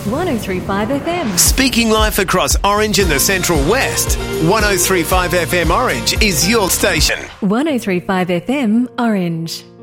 1035 FM. Speaking life across Orange and the Central West. 1035 FM Orange is your station. 1035 FM Orange.